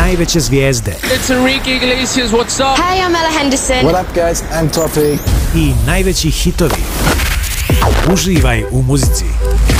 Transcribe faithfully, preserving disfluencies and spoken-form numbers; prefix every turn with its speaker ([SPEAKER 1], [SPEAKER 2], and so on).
[SPEAKER 1] najveće zvijezde.
[SPEAKER 2] It's Enrique Iglesias, what's up?
[SPEAKER 3] Hey, I'm Ella Henderson.
[SPEAKER 4] What up guys, I'm Topi.
[SPEAKER 1] I najveći hitovi. Uživaj u muzici.